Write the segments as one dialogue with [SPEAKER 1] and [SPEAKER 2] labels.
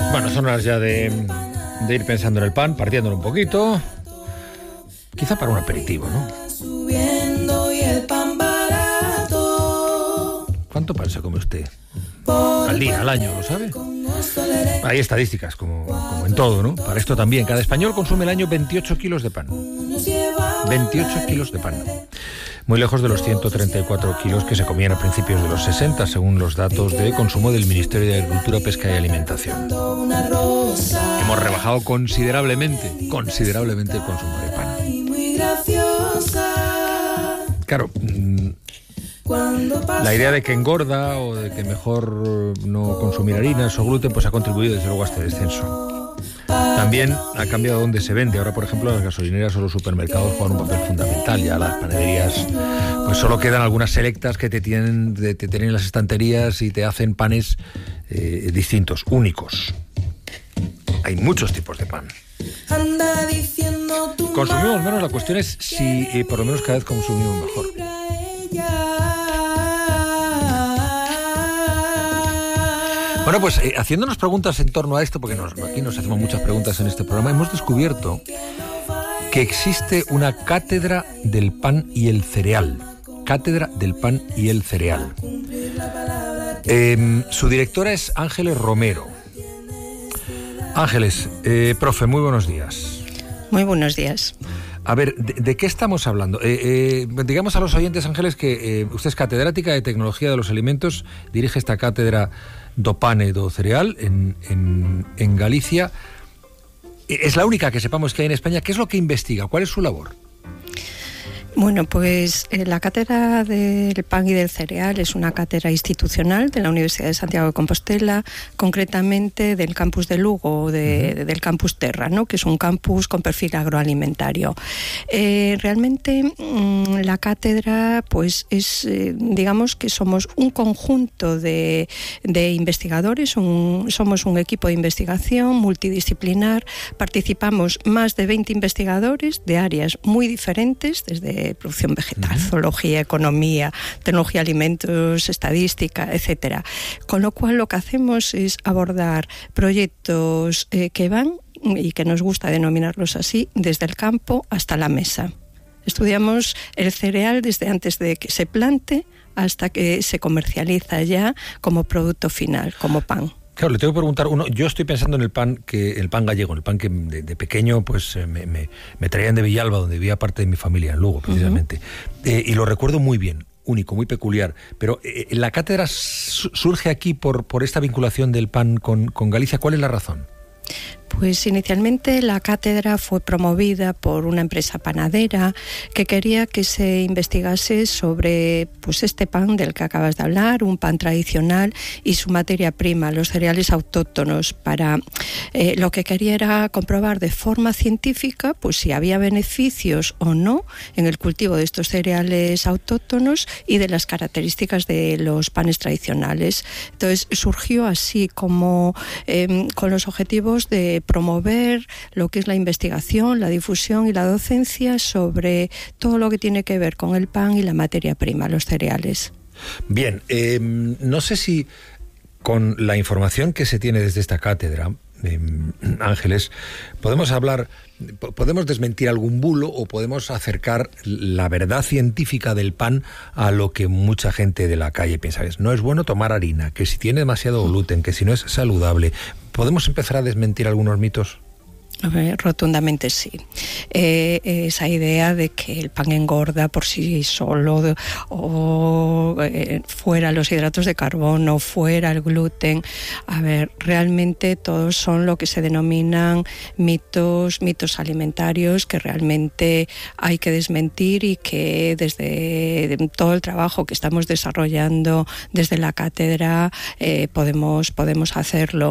[SPEAKER 1] Bueno, son horas ya de ir pensando en el pan, partiéndolo un poquito. Quizá para un aperitivo, ¿no? ¿Cuánto pan se come usted? Al día, al año, ¿lo sabe? Hay estadísticas, como en todo, ¿no? Para esto también. Cada español consume al año 28 kilos de pan. 28 kilos de pan. Muy lejos de los 134 kilos que se comían a principios de los 60, según los datos de consumo del Ministerio de Agricultura, Pesca y Alimentación. Hemos rebajado considerablemente el consumo de pan. Claro, la idea de que engorda o de que mejor no consumir harinas o gluten, pues ha contribuido desde luego a este descenso. También ha cambiado dónde se vende. Ahora, por ejemplo, las gasolineras o los supermercados juegan un papel fundamental. Ya las panaderías, pues solo quedan algunas selectas que te tienen en las estanterías y te hacen panes distintos, únicos. Hay muchos tipos de pan. Consumimos menos, la cuestión es si por lo menos cada vez consumimos mejor. Bueno, pues haciéndonos preguntas en torno a esto, porque aquí nos hacemos muchas preguntas en este programa, hemos descubierto que existe una cátedra del pan y el cereal. Cátedra del pan y el cereal. Su directora es Ángeles Romero. Ángeles, profe, muy buenos días.
[SPEAKER 2] Muy buenos días.
[SPEAKER 1] A ver, ¿de qué estamos hablando? Digamos a los oyentes, Ángeles, que usted es catedrática de Tecnología de los Alimentos, dirige esta cátedra do Pan e do Cereal en Galicia. Es la única que sepamos que hay en España. ¿Qué es lo que investiga? ¿Cuál es su labor?
[SPEAKER 2] Bueno, pues la cátedra del pan y del cereal es una cátedra institucional de la Universidad de Santiago de Compostela, concretamente del campus de Lugo, del campus Terra, ¿no? Que es un campus con perfil agroalimentario. Realmente la cátedra, pues es, digamos que somos un conjunto de investigadores, somos un equipo de investigación multidisciplinar, participamos más de 20 investigadores de áreas muy diferentes, desde producción vegetal, zoología, economía, tecnología, alimentos, estadística, etcétera. Con lo cual lo que hacemos es abordar proyectos que van, y que nos gusta denominarlos así, desde el campo hasta la mesa. Estudiamos el cereal desde antes de que se plante hasta que se comercializa ya como producto final, como pan.
[SPEAKER 1] Claro, le tengo que preguntar, yo estoy pensando en el pan gallego, el pan que de pequeño pues me traían de Villalba, donde vivía parte de mi familia, en Lugo, precisamente. Y lo recuerdo muy bien, único, muy peculiar. Pero la cátedra surge aquí por esta vinculación del pan con Galicia. ¿Cuál es la razón?
[SPEAKER 2] Pues inicialmente la cátedra fue promovida por una empresa panadera que quería que se investigase sobre pues este pan del que acabas de hablar, un pan tradicional y su materia prima, los cereales autóctonos. Lo que quería era comprobar de forma científica pues si había beneficios o no en el cultivo de estos cereales autóctonos y de las características de los panes tradicionales. Entonces surgió así como con los objetivos de promover lo que es la investigación, la difusión y la docencia sobre todo lo que tiene que ver con el pan y la materia prima, los cereales. Bien,
[SPEAKER 1] no sé si con la información que se tiene desde esta cátedra, Ángeles, podemos desmentir algún bulo o podemos acercar la verdad científica del pan a lo que mucha gente de la calle piensa. No es bueno tomar harina, que si tiene demasiado gluten, que si no es saludable. ¿Podemos empezar a desmentir algunos mitos?
[SPEAKER 2] Rotundamente sí. Esa idea de que el pan engorda por sí solo o fuera los hidratos de carbono, fuera el gluten, realmente todos son lo que se denominan mitos alimentarios que realmente hay que desmentir y que desde todo el trabajo que estamos desarrollando desde la cátedra podemos hacerlo.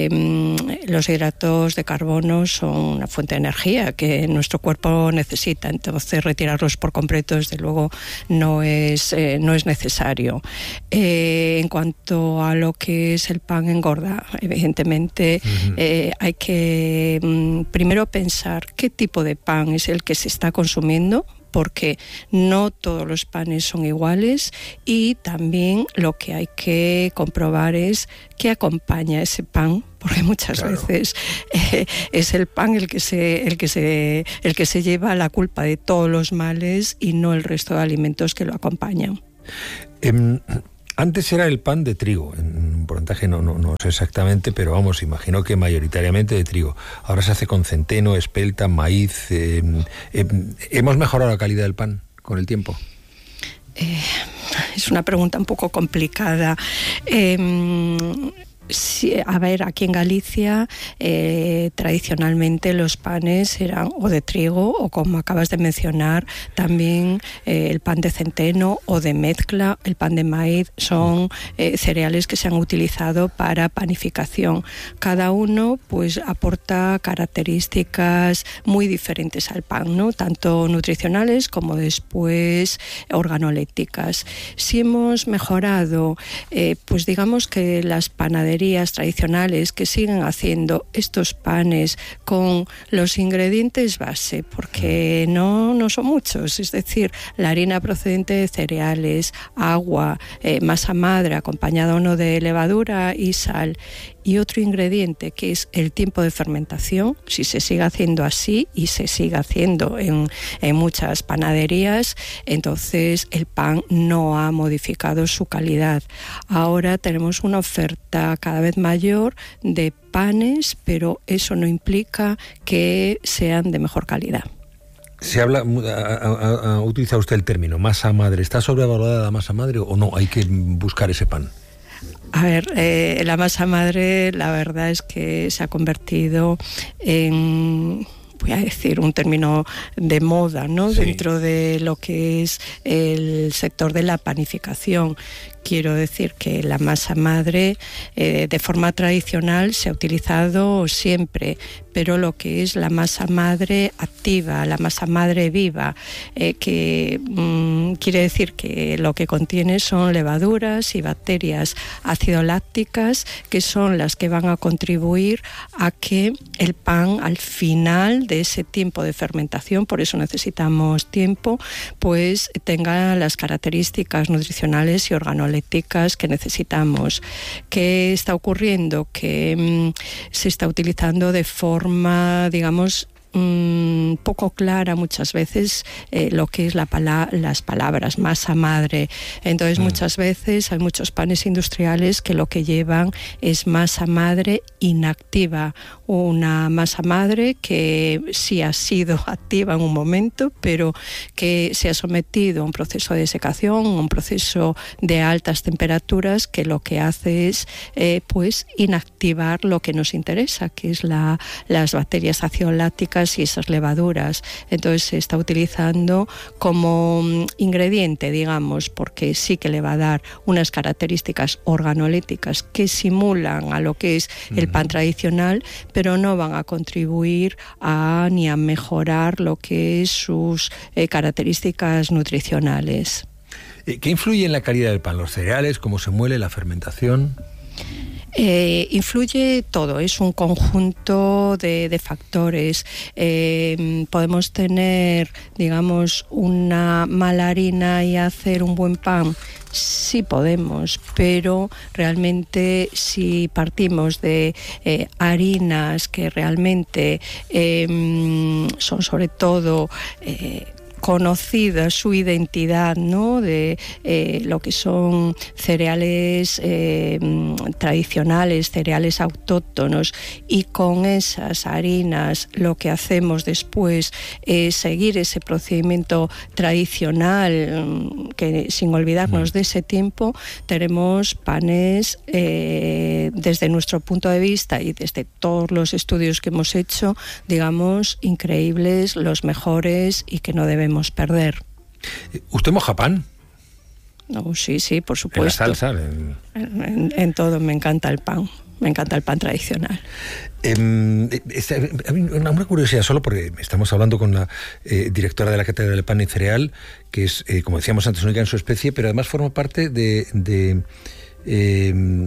[SPEAKER 2] Los hidratos de carbono son una fuente de energía que nuestro cuerpo necesita, entonces retirarlos por completo desde luego no es necesario. En cuanto a lo que es el pan engorda, evidentemente hay que primero pensar qué tipo de pan es el que se está consumiendo, porque no todos los panes son iguales, y también lo que hay que comprobar es qué acompaña ese pan, porque muchas veces es el pan el que se lleva la culpa de todos los males y no el resto de alimentos que lo acompañan.
[SPEAKER 1] Antes era el pan de trigo, en un porcentaje no sé exactamente, pero vamos, imagino que mayoritariamente de trigo. Ahora se hace con centeno, espelta, maíz. ¿Hemos mejorado la calidad del pan con el tiempo?
[SPEAKER 2] Es una pregunta un poco complicada. Sí, a ver, aquí en Galicia tradicionalmente los panes eran o de trigo o, como acabas de mencionar, también el pan de centeno o de mezcla, el pan de maíz, son cereales que se han utilizado para panificación. Cada uno pues aporta características muy diferentes al pan, ¿no? Tanto nutricionales como después organolépticas. Si hemos mejorado, pues digamos que las panaderías tradicionales que siguen haciendo estos panes con los ingredientes base, porque no son muchos, es decir, la harina procedente de cereales, agua, masa madre acompañada o no de levadura y sal, y otro ingrediente que es el tiempo de fermentación. Si se sigue haciendo así, y se sigue haciendo en muchas panaderías, entonces el pan no ha modificado su calidad. Ahora tenemos una oferta cada vez mayor de panes, pero eso no implica que sean de mejor calidad.
[SPEAKER 1] Se habla, ha utilizado usted el término masa madre. ¿Está sobrevalorada la masa madre o no? Hay que buscar ese pan.
[SPEAKER 2] A ver, la masa madre, la verdad es que se ha convertido en, voy a decir, un término de moda, ¿no? Sí. Dentro de lo que es el sector de la panificación. Quiero decir que la masa madre de forma tradicional se ha utilizado siempre, pero lo que es la masa madre activa, la masa madre viva, que quiere decir que lo que contiene son levaduras y bacterias ácido-lácticas, que son las que van a contribuir a que el pan, al final de ese tiempo de fermentación, por eso necesitamos tiempo, pues tenga las características nutricionales y organolépticas que necesitamos. ¿Qué está ocurriendo? Que se está utilizando de forma, digamos, poco clara muchas veces lo que es las palabras masa madre. Entonces muchas veces hay muchos panes industriales que lo que llevan es masa madre inactiva, una masa madre que sí ha sido activa en un momento, pero que se ha sometido a un proceso de desecación, un proceso de altas temperaturas, que lo que hace es pues inactivar lo que nos interesa, que es las bacterias ácido-lácticas y esas levaduras. Entonces se está utilizando como ingrediente, digamos, porque sí que le va a dar unas características organolépticas que simulan a lo que es el pan tradicional, pero no van a contribuir ni a mejorar lo que es sus características nutricionales.
[SPEAKER 1] ¿Qué influye en la calidad del pan? ¿Los cereales? ¿Cómo se muele? ¿La fermentación?
[SPEAKER 2] Influye todo, es un conjunto de factores. Podemos tener, digamos, una mala harina y hacer un buen pan. Sí podemos, pero realmente si partimos de harinas que realmente son sobre todo conocida su identidad, ¿no? De lo que son cereales tradicionales, cereales autóctonos, y con esas harinas lo que hacemos después es seguir ese procedimiento tradicional, que sin olvidarnos de ese tiempo, tenemos panes desde nuestro punto de vista y desde todos los estudios que hemos hecho, digamos, increíbles, los mejores y que no debemos perder.
[SPEAKER 1] ¿Usted moja pan?
[SPEAKER 2] No, sí, por supuesto.
[SPEAKER 1] ¿En la salsa?
[SPEAKER 2] En todo, me encanta el pan. Me encanta el pan tradicional.
[SPEAKER 1] Una curiosidad, solo porque estamos hablando con la directora de la Cátedra del Pan y Cereal, que es, como decíamos antes, única en su especie, pero además forma parte de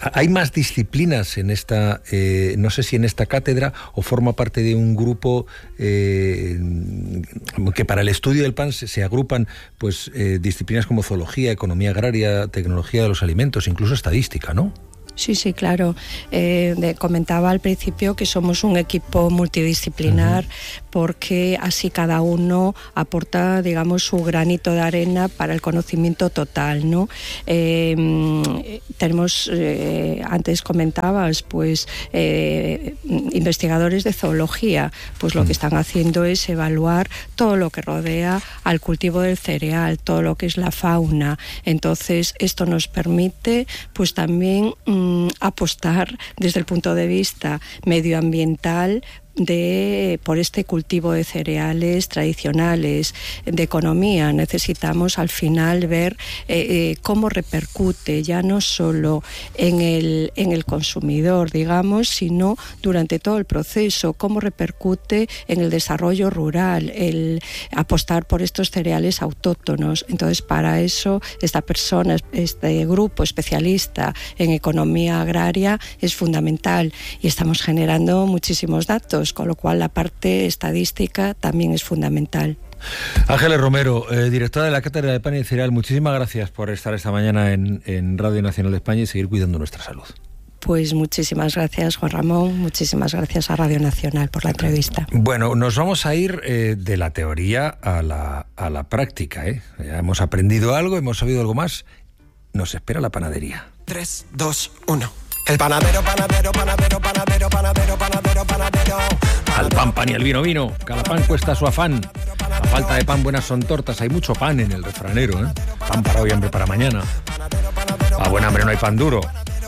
[SPEAKER 1] ¿Hay más disciplinas en esta, no sé si en esta cátedra, o forma parte de un grupo que para el estudio del pan se agrupan pues disciplinas como zoología, economía agraria, tecnología de los alimentos, incluso estadística, ¿no?
[SPEAKER 2] Sí, sí, claro. Comentaba al principio que somos un equipo multidisciplinar porque así cada uno aporta, digamos, su granito de arena para el conocimiento total, ¿no? Tenemos, antes comentabas, pues investigadores de zoología, pues lo que están haciendo es evaluar todo lo que rodea al cultivo del cereal, todo lo que es la fauna. Entonces, esto nos permite, pues también apostar desde el punto de vista medioambiental por este cultivo de cereales tradicionales, de economía. Necesitamos al final ver cómo repercute ya no solo en el consumidor, digamos, sino durante todo el proceso, cómo repercute en el desarrollo rural, el apostar por estos cereales autóctonos. Entonces, para eso esta persona, este grupo especialista en economía agraria es fundamental, y estamos generando muchísimos datos, con lo cual la parte estadística también es fundamental.
[SPEAKER 1] Ángeles Romero, directora de la Cátedra de Pan y Cereal, muchísimas gracias por estar esta mañana en Radio Nacional de España y seguir cuidando nuestra salud.
[SPEAKER 2] Pues muchísimas gracias, Juan Ramón, muchísimas gracias a Radio Nacional por la entrevista.
[SPEAKER 1] Bueno, nos vamos a ir de la teoría a la práctica, ¿eh? Ya hemos aprendido algo, hemos sabido algo más. Nos espera la panadería.
[SPEAKER 3] 3, 2, 1. El panadero, panadero, panadero, panadero, panadero, panadero, panadero.
[SPEAKER 1] Al pan, pan y al vino, vino. Cada pan cuesta su afán. A falta de pan, buenas son tortas. Hay mucho pan en el refranero, ¿eh? Pan para hoy, hambre para mañana. A buen hambre no hay pan duro.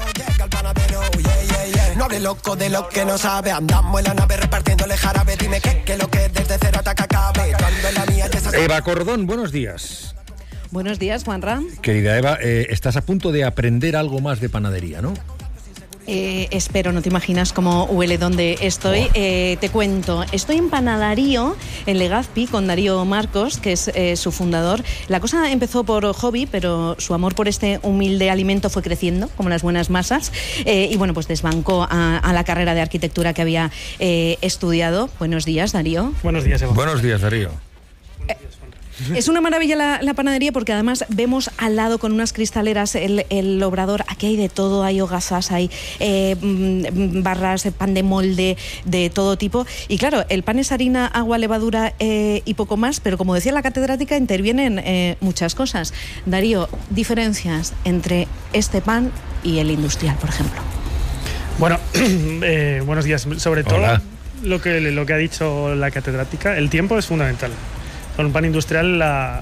[SPEAKER 3] No hable loco de lo que no sabe. Andamos en la nave repartiéndole jarabe. Dime que lo que desde cero ataca cabe.
[SPEAKER 1] Eva Cordón, buenos días.
[SPEAKER 4] Buenos días, Juanra.
[SPEAKER 1] Querida Eva, estás a punto de aprender algo más de panadería, ¿no?
[SPEAKER 4] Espero, no te imaginas cómo huele donde estoy. Te cuento, estoy en Panadarío, en Legazpi, con Darío Marcos, que es su fundador. La cosa empezó por hobby, pero su amor por este humilde alimento fue creciendo, como las buenas masas, y bueno, pues desbancó a la carrera de arquitectura que había estudiado. Buenos días, Darío.
[SPEAKER 5] Buenos días, Eva.
[SPEAKER 1] Buenos días, Darío.
[SPEAKER 4] Es una maravilla la panadería, porque además vemos al lado con unas cristaleras el obrador. Aquí hay de todo, hay hogazas, hay barras, pan de molde, de todo tipo. Y claro, el pan es harina, agua, levadura y poco más, pero como decía la catedrática, intervienen muchas cosas. Darío, diferencias entre este pan y el industrial, por ejemplo.
[SPEAKER 5] Bueno, buenos días. Sobre todo,
[SPEAKER 1] Hola.
[SPEAKER 5] lo que ha dicho la catedrática, el tiempo es fundamental. Con un pan industrial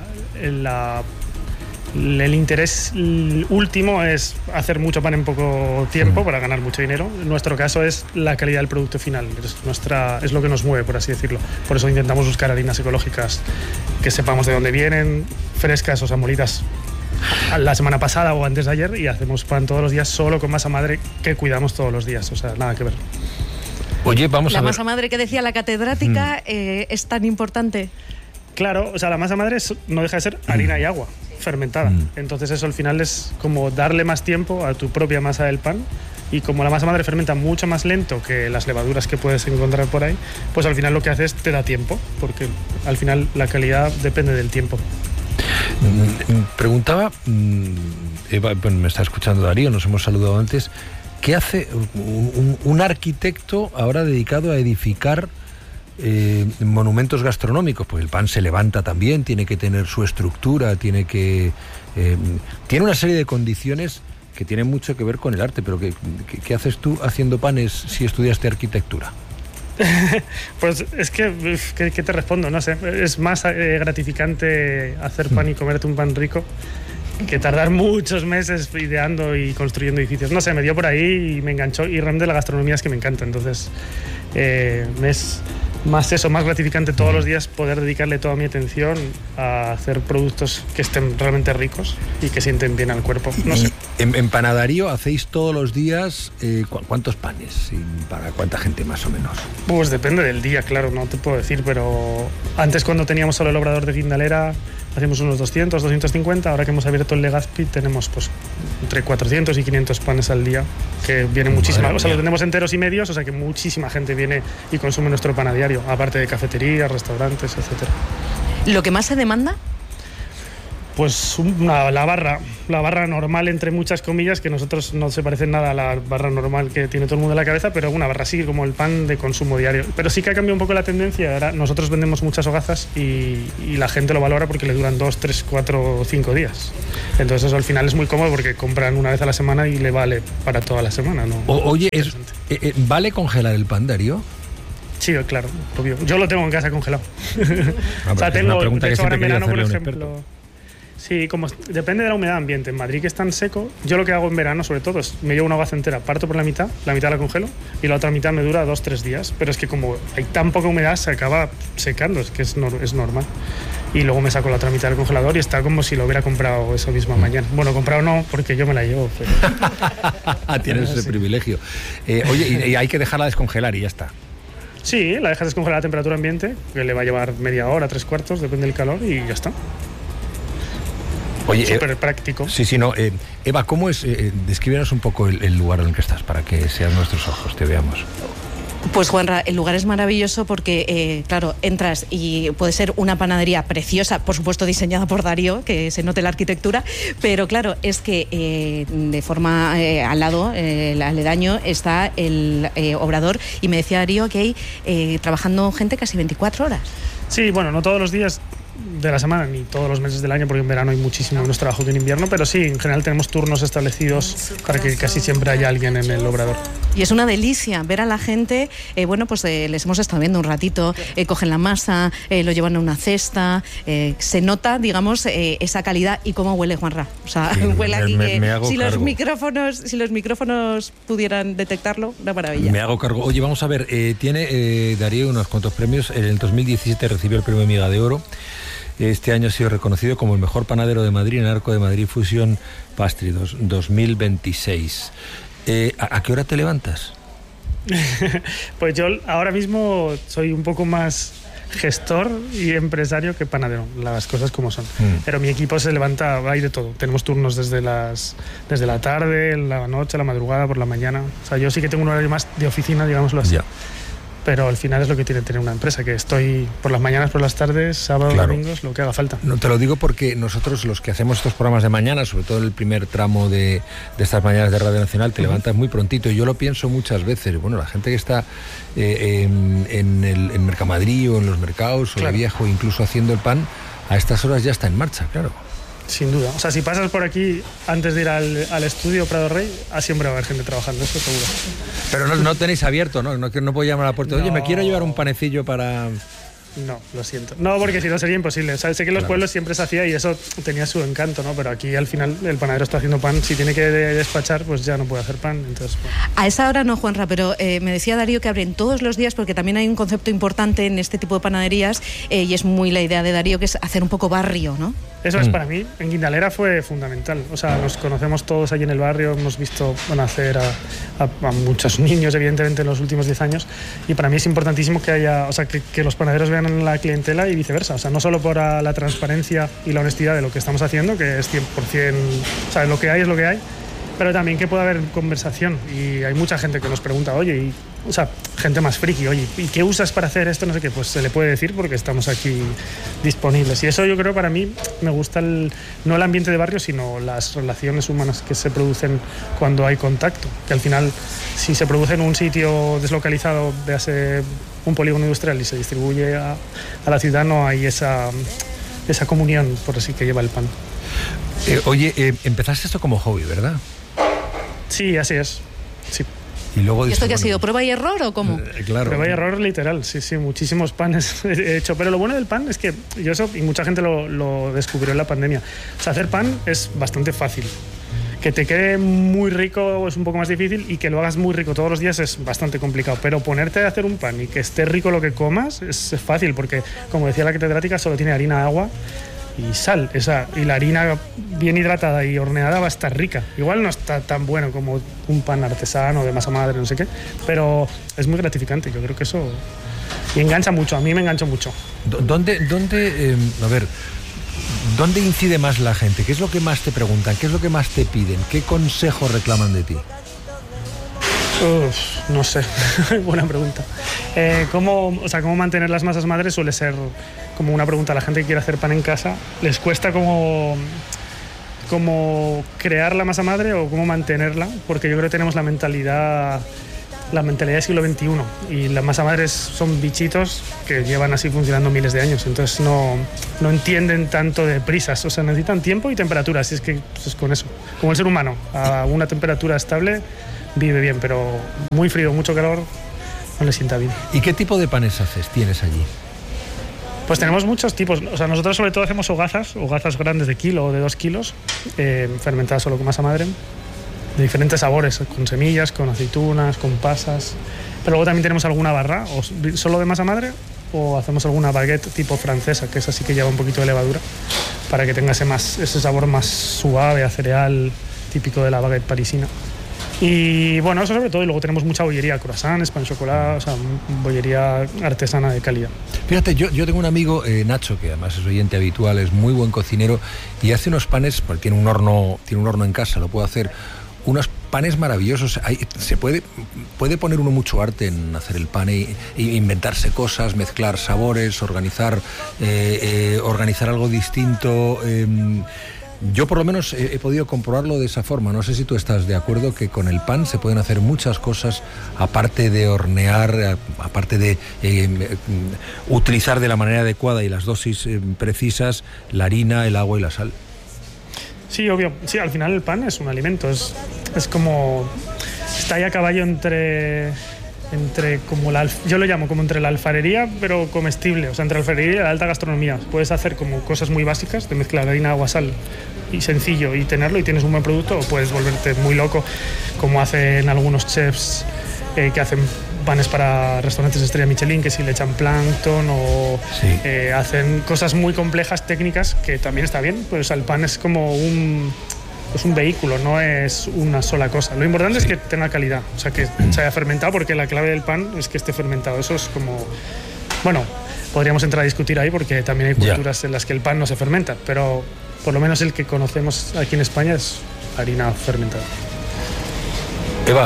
[SPEAKER 5] el interés último es hacer mucho pan en poco tiempo para ganar mucho dinero. En nuestro caso es la calidad del producto final, es lo que nos mueve, por así decirlo. Por eso intentamos buscar harinas ecológicas que sepamos de dónde vienen, frescas, o sea, molidas la semana pasada o antes de ayer, y hacemos pan todos los días solo con masa madre que cuidamos todos los días, o sea, nada que ver.
[SPEAKER 1] Oye, vamos a ver.
[SPEAKER 4] La masa madre que decía la catedrática es tan importante.
[SPEAKER 5] Claro, o sea, la masa madre no deja de ser harina y agua fermentada. Entonces eso al final es como darle más tiempo a tu propia masa del pan, y como la masa madre fermenta mucho más lento que las levaduras que puedes encontrar por ahí, pues al final lo que hace es te da tiempo, porque al final la calidad depende del tiempo.
[SPEAKER 1] Preguntaba, Eva, bueno, me está escuchando Darío, nos hemos saludado antes, ¿qué hace un arquitecto ahora dedicado a edificar monumentos gastronómicos? Pues el pan se levanta también, tiene que tener su estructura, tiene una serie de condiciones que tienen mucho que ver con el arte. Pero ¿qué haces tú haciendo panes si estudiaste arquitectura?
[SPEAKER 5] Pues es que, ¿qué te respondo? No sé, es más gratificante hacer pan y comerte un pan rico que tardar muchos meses ideando y construyendo edificios. No sé, me dio por ahí y me enganchó, y realmente la gastronomía es que me encanta. Entonces es más gratificante todos los días poder dedicarle toda mi atención a hacer productos que estén realmente ricos y que sienten bien al cuerpo. No sé.
[SPEAKER 1] En Panadarío hacéis todos los días ¿cuántos panes? ¿Y para cuánta gente más o menos?
[SPEAKER 5] Pues depende del día, claro, no te puedo decir, pero antes, cuando teníamos solo el obrador de Findalera, hacemos unos 200, 250. Ahora que hemos abierto el Legazpi tenemos pues entre 400 y 500 panes al día, que vienen muchísimas, o sea, los vendemos enteros y medios, o sea que muchísima gente viene y consume nuestro pan a diario, aparte de cafeterías, restaurantes, etcétera.
[SPEAKER 4] ¿Lo que más se demanda?
[SPEAKER 5] Pues la barra normal, entre muchas comillas, que nosotros no se parece nada a la barra normal que tiene todo el mundo en la cabeza, pero una barra así como el pan de consumo diario. Pero sí que ha cambiado un poco la tendencia. Ahora nosotros vendemos muchas hogazas y la gente lo valora porque le duran 2, 3, 4, 5 días. Entonces eso al final es muy cómodo porque compran una vez a la semana y le vale para toda la semana, ¿no?
[SPEAKER 1] Oye, ¿vale congelar el pan, Darío?
[SPEAKER 5] Sí, claro, obvio. Yo lo tengo en casa congelado.
[SPEAKER 1] O sea, tengo, de hecho, ahora en verano, por
[SPEAKER 5] ejemplo... Sí, como depende de la humedad ambiente. En Madrid, que es tan seco, yo lo que hago en verano, sobre todo, es me llevo una hogaza entera, parto por la mitad la congelo y la otra mitad me dura 2-3 días. Pero es que como hay tan poca humedad, se acaba secando, es que es normal. Y luego me saco la otra mitad del congelador y está como si lo hubiera comprado esa misma mañana. Bueno, comprado no, porque yo me la llevo. Pero...
[SPEAKER 1] Tienes ese privilegio. Oye, y hay que dejarla descongelar y ya está.
[SPEAKER 5] Sí, la dejas descongelar a temperatura ambiente, que le va a llevar media hora, 3/4, depende del calor, y ya está.
[SPEAKER 1] Oye,
[SPEAKER 5] súper práctico.
[SPEAKER 1] Sí, no. Eva, ¿cómo es? Descríbenos un poco el lugar en el que estás para que sean nuestros ojos, te veamos.
[SPEAKER 4] Pues Juanra, el lugar es maravilloso porque, claro, entras y puede ser una panadería preciosa, por supuesto diseñada por Darío, que se note la arquitectura, pero claro, es que de forma al lado, el aledaño, está el obrador, y me decía Darío que hay trabajando gente casi 24 horas.
[SPEAKER 5] Sí, bueno, no todos los días de la semana ni todos los meses del año, porque en verano hay muchísimo menos trabajo que en invierno, pero sí, en general tenemos turnos establecidos para que casi siempre haya alguien en el obrador.
[SPEAKER 4] Y es una delicia ver a la gente, les hemos estado viendo un ratito, cogen la masa, lo llevan a una cesta, se nota, digamos, esa calidad. ¿Y cómo huele, Juanra? O sea, sí, huele aquí si los micrófonos pudieran detectarlo, una maravilla.
[SPEAKER 1] Me hago cargo. Oye, vamos a ver, tiene Darío unos cuantos premios. En el 2017 recibió el premio Miga de Oro. Este año ha sido reconocido como el mejor panadero de Madrid en Arco de Madrid Fusion Pastry 2026. ¿A qué hora te levantas?
[SPEAKER 5] Pues yo ahora mismo soy un poco más gestor y empresario que panadero, las cosas como son. Pero mi equipo se levanta, hay de todo. Tenemos turnos desde la tarde, la noche, la madrugada, por la mañana. O sea, yo sí que tengo un horario más de oficina, digámoslo así. Ya. Pero al final es lo que tiene tener una empresa, que estoy por las mañanas, por las tardes, sábados, domingos, lo que haga falta.
[SPEAKER 1] No, te lo digo porque nosotros, los que hacemos estos programas de mañana, sobre todo el primer tramo de estas mañanas de Radio Nacional, te levantas muy prontito, y yo lo pienso muchas veces. Bueno, la gente que está en Mercamadrid o en los mercados o de Viejo, incluso haciendo el pan, a estas horas ya está en marcha, claro.
[SPEAKER 5] Sin duda. O sea, si pasas por aquí antes de ir al estudio Prado Rey, siempre va a haber gente trabajando, eso seguro.
[SPEAKER 1] Pero no tenéis abierto, ¿no? No puedo llamar a la puerta. Oye, me quiero llevar un panecillo para...
[SPEAKER 5] No, lo siento. No, porque si no sería imposible. O sea, sé que en los pueblos siempre se hacía y eso tenía su encanto, ¿no? Pero aquí al final el panadero está haciendo pan. Si tiene que despachar, pues ya no puede hacer pan. Entonces, bueno.
[SPEAKER 4] A esa hora no, Juanra, pero me decía Darío que abren todos los días, porque también hay un concepto importante en este tipo de panaderías, y es muy la idea de Darío, que es hacer un poco barrio, ¿no?
[SPEAKER 5] Eso es para mí. En Guindalera fue fundamental. O sea, nos conocemos todos allí en el barrio, hemos visto nacer a muchos niños, evidentemente, en los últimos 10 años. Y para mí es importantísimo que haya, o sea, que los panaderos vean en la clientela y viceversa. O sea, no solo por la transparencia y la honestidad de lo que estamos haciendo, que es 100%, o sea, lo que hay es lo que hay, pero también que pueda haber conversación. Y hay mucha gente que nos pregunta, oye, o sea, gente más friki, oye, ¿y qué usas para hacer esto? No sé qué, pues se le puede decir porque estamos aquí disponibles. Y eso yo creo, para mí, me gusta no el ambiente de barrio, sino las relaciones humanas que se producen cuando hay contacto. Que al final, si se produce en un sitio deslocalizado, véase un polígono industrial, y se distribuye a la ciudad, no hay esa comunión, por así, que lleva el pan.
[SPEAKER 1] Oye, empezaste esto como hobby, ¿verdad?
[SPEAKER 5] Sí, así es. Sí.
[SPEAKER 1] Y luego
[SPEAKER 4] ¿Y esto qué ha sido? ¿Prueba y error o cómo?
[SPEAKER 1] Claro.
[SPEAKER 5] Prueba y error literal, sí, muchísimos panes he hecho. Pero lo bueno del pan es que yo eso, y mucha gente lo descubrió en la pandemia. O sea, hacer pan es bastante fácil. Que te quede muy rico es un poco más difícil, y que lo hagas muy rico todos los días es bastante complicado. Pero ponerte a hacer un pan y que esté rico lo que comas es fácil, porque, como decía la catedrática, solo tiene harina, agua y sal. Y la harina bien hidratada y horneada va a estar rica. Igual no está tan bueno como un pan artesano de masa madre, no sé qué, pero es muy gratificante. Yo creo que eso... Y engancha mucho, a mí me engancha mucho.
[SPEAKER 1] ¿Dónde a ver, ¿Dónde incide más la gente? ¿Qué es lo que más te preguntan? ¿Qué es lo que más te piden? ¿Qué consejo reclaman de ti?
[SPEAKER 5] No sé, buena pregunta. ¿Cómo mantener las masas madres? Suele ser como una pregunta a la gente que quiere hacer pan en casa. Les cuesta como crear la masa madre o cómo mantenerla, porque yo creo que tenemos la mentalidad del siglo XXI y las masa madres son bichitos que llevan así funcionando miles de años, entonces no entienden tanto de prisas, o sea, necesitan tiempo y temperatura, así es que pues, con eso, como el ser humano, a una temperatura estable vive bien, pero muy frío, mucho calor, no le sienta bien.
[SPEAKER 1] ¿Y qué tipo de panes tienes allí?
[SPEAKER 5] Pues tenemos muchos tipos, o sea, nosotros sobre todo hacemos hogazas grandes de 1 kilo o de 2 kilos, fermentadas solo con masa madre, de diferentes sabores, con semillas, con aceitunas, con pasas, pero luego también tenemos alguna barra, o solo de masa madre, o hacemos alguna baguette tipo francesa, que es así que lleva un poquito de levadura, para que tenga ese sabor más suave a cereal, típico de la baguette parisina. Y bueno, eso sobre todo, y luego tenemos mucha bollería, croissants, pan chocolate, o sea, bollería artesana de calidad.
[SPEAKER 1] Fíjate, yo tengo un amigo, Nacho, que además es oyente habitual, es muy buen cocinero y hace unos panes, pues tiene un horno en casa, lo puede hacer, unos panes maravillosos. Se puede poner uno mucho arte en hacer el pan e inventarse cosas, mezclar sabores, organizar algo distinto. Yo por lo menos he podido comprobarlo de esa forma. No sé si tú estás de acuerdo que con el pan se pueden hacer muchas cosas, aparte de hornear, aparte de utilizar de la manera adecuada y las dosis precisas la harina, el agua y la sal.
[SPEAKER 5] Sí, obvio. Sí, al final el pan es un alimento. Es como... Está ahí a caballo entre como yo lo llamo como entre la alfarería, pero comestible. O sea, entre la alfarería y la alta gastronomía. Puedes hacer como cosas muy básicas, de mezclar harina, agua, sal, y sencillo, y tenerlo, y tienes un buen producto. O puedes volverte muy loco, como hacen algunos chefs que hacen panes para restaurantes de estrella Michelin, que si le echan plancton o sí. Hacen cosas muy complejas, técnicas, que también está bien. Pues el pan es como un vehículo, no es una sola cosa. Lo importante es que tenga calidad, o sea, que se haya fermentado, porque la clave del pan es que esté fermentado. Eso es como... Bueno, podríamos entrar a discutir ahí, porque también hay culturas en las que el pan no se fermenta, pero por lo menos el que conocemos aquí en España es harina fermentada.
[SPEAKER 1] Eva,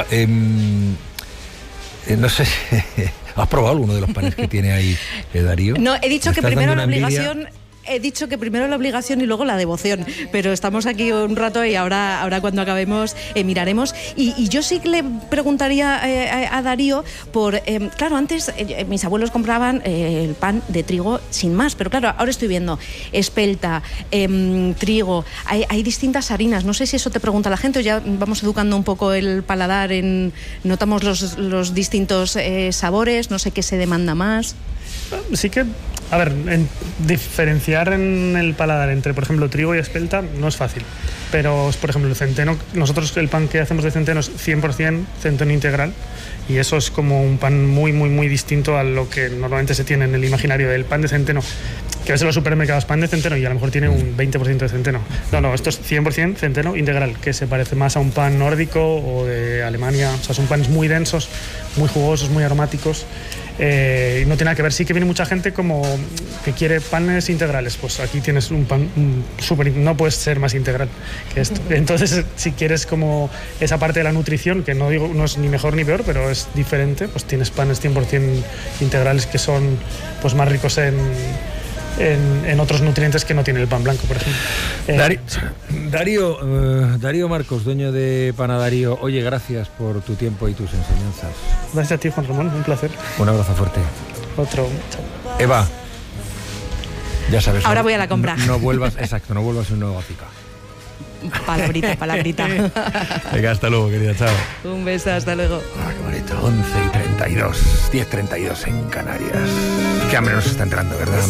[SPEAKER 1] no sé, ¿has probado alguno de los panes que tiene ahí Darío?
[SPEAKER 4] No, he dicho que primero la obligación... He dicho que primero la obligación y luego la devoción, pero estamos aquí un rato y ahora cuando acabemos miraremos. Y yo sí que le preguntaría a Darío por... claro, antes mis abuelos compraban el pan de trigo sin más, pero claro, ahora estoy viendo espelta, trigo, hay distintas harinas. No sé si eso te pregunta la gente o ya vamos educando un poco el paladar, notamos los distintos sabores, no sé qué se demanda más.
[SPEAKER 5] Sí que, a ver, diferenciar en el paladar entre, por ejemplo, trigo y espelta no es fácil. Pero, por ejemplo, el centeno, nosotros el pan que hacemos de centeno es 100% centeno integral, y eso es como un pan muy, muy, muy distinto a lo que normalmente se tiene en el imaginario del pan de centeno, que ves en los supermercados pan de centeno y a lo mejor tiene un 20% de centeno. No, esto es 100% centeno integral, que se parece más a un pan nórdico o de Alemania. O sea, son panes muy densos, muy jugosos, muy aromáticos. Y no tiene nada que ver. Sí que viene mucha gente como que quiere panes integrales. Pues aquí tienes un pan no puedes ser más integral que esto. Entonces, si quieres como esa parte de la nutrición, que no digo no es ni mejor ni peor, pero es diferente, pues tienes panes 100% integrales que son pues más ricos en otros nutrientes que no tiene el pan blanco, por ejemplo.
[SPEAKER 1] Darío Marcos, dueño de Panadarío. Oye, gracias por tu tiempo y tus enseñanzas.
[SPEAKER 5] Gracias a ti, Juan Ramón, un placer.
[SPEAKER 1] Un abrazo fuerte.
[SPEAKER 5] Otro.
[SPEAKER 1] Eva, ya sabes.
[SPEAKER 4] Ahora voy a la compra.
[SPEAKER 1] No vuelvas un nuevo Apica.
[SPEAKER 4] Palabrita.
[SPEAKER 1] Venga, hasta luego, querida, chao.
[SPEAKER 4] Un beso, hasta luego.
[SPEAKER 1] Qué bonito, 11:32, 10:32 en Canarias. Qué hambre nos está entrando, ¿verdad?